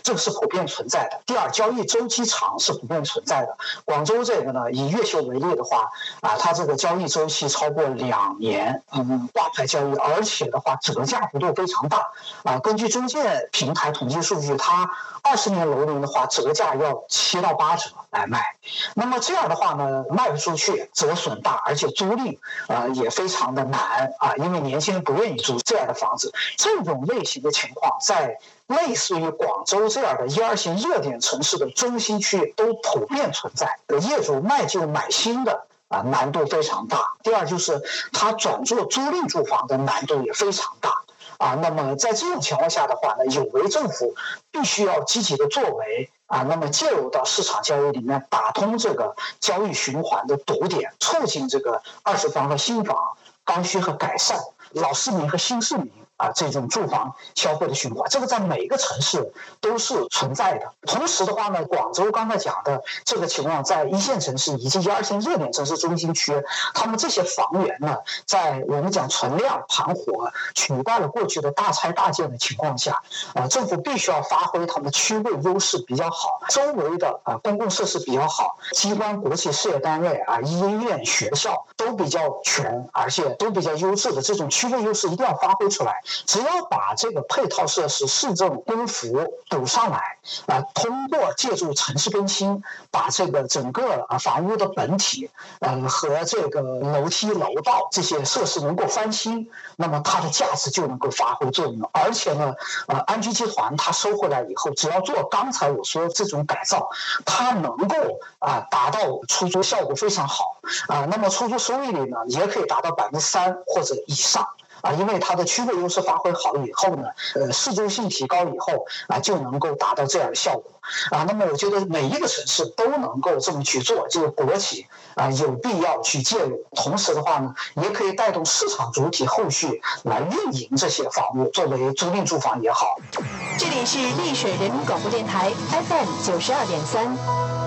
这个是普遍存在的。第二，交易周期长是普遍存在的。广州这个呢，以越秀为例的话，它这个交易周期超过2年，挂牌交易，而且的话折价幅度非常大根据中介平台统计数据，它20年楼龄的话，折价要7到8折来卖。那么这样的话呢，卖不出去，折损大，而且租赁也非常的难因为年轻人不愿意租这样的房子。这种类型的情况在类似于广州这样的1、2线热点城市的中心区都普遍存在，业主卖旧买新的难度非常大。第二就是他转做租赁住房的难度也非常大那么在这种情况下的话呢，有为政府必须要积极的作为那么介入到市场交易里面，打通这个交易循环的堵点，促进这个二手房和新房刚需和改善，老市民和新市民这种住房消费的循环，这个在每一个城市都是存在的。同时的话呢，广州刚才讲的这个情况，在1线城市以及1、2线热点城市中心区，他们这些房源呢，在我们讲存量盘活取代了过去的大拆大建的情况下，政府必须要发挥他们区位优势比较好，周围的公共设施比较好，机关、国企、事业单位医院、学校都比较全，而且都比较优质的这种区位优势一定要发挥出来。只要把这个配套设施、市政公服补上来通过借助城市更新，把这个整个房屋的本体和这个楼梯、楼道这些设施能够翻新，那么它的价值就能够发挥作用。而且呢，安居集团它收回来以后，只要做刚才我说这种改造，它能够达到出租效果非常好那么出租收益率呢，也可以达到3%或者以上。因为它的区位优势发挥好以后呢，适中性提高以后就能够达到这样的效果那么我觉得每一个城市都能够这么去做，这个国企有必要去介入。同时的话呢，也可以带动市场主体后续来运营这些房屋，作为租赁住房也好。 这里是丽水人民广播电台 FM 92.3。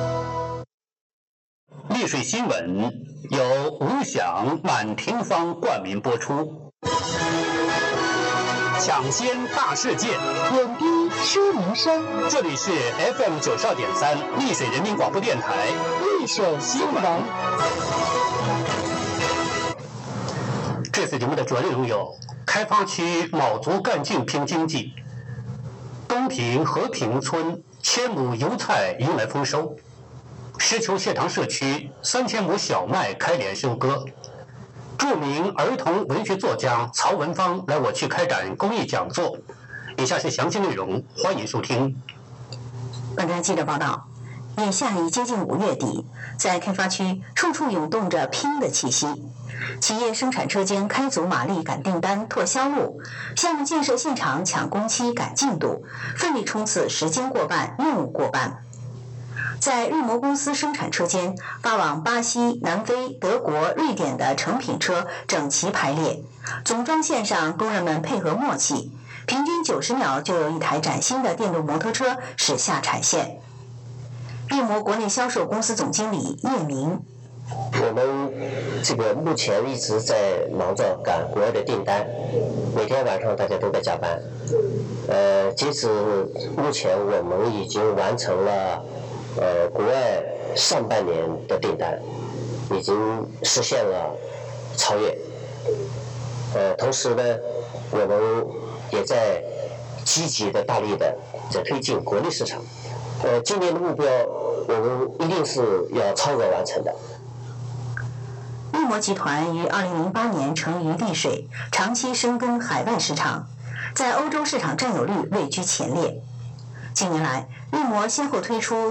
丽水新闻由吴响、满庭芳冠名播出。抢先大事件， 点滴说民生。 这里是 FM 92.3丽水人民广播电台丽水新闻。 这次节目的主要内容有：开发区卯足干劲拼经济，东平和平村1000亩油菜迎来丰收，石球蟹塘社区3000亩小麦开镰收割。著名儿童文学作家曹文芳来我区开展公益讲座。以下是详细内容，欢迎收听。 本台记者报道，眼下已接近5月底，在开发区处处涌动着拼的气息。企业生产车间开足马力赶订单、拓销路，项目建设现场抢工期赶进度，奋力冲刺时间过半、任务过半。在日摩公司生产车间，发往巴西、南非、德国、瑞典的成品车整齐排列，总装线上工人们配合默契，平均90秒就有一台崭新的电动摩托车驶下产线。日摩国内销售公司总经理叶明： 我们这个目前一直在忙着赶国外的订单，每天晚上大家都在加班。截止目前，我们已经完成了国外上半年的订单，已经实现了超越。同时呢，我们也在积极的、大力的在推进国内市场。今年的目标，我们一定是要超额完成的。 日摩集团于2008年成于丽水，长期深耕海外市场，在欧洲市场占有率位居前列。近年来，日摩先后推出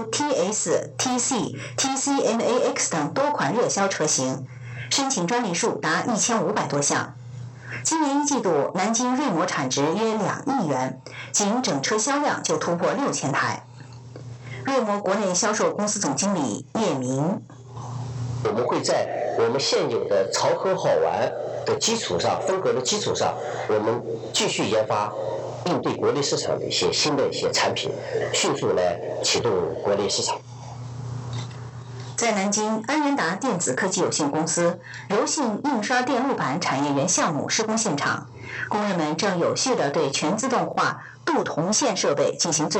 TS、TC、TCMAX 等多款热销车型，申请专利数达1500多项。今年1季度，南京瑞摩产值约2亿元，仅整车销量就突破6000台。瑞摩国内销售公司总经理叶明： 我们会在我们现有的潮和好玩的基础上，风格的基础上，我们继续研发应对国内市场的一些新的一些产品，迅速来启动国内市场。 在南京安仁达电子科技有限公司柔性印刷电路板产业园项目施工现场，工人们正有序地对全自动化镀铜线设备进行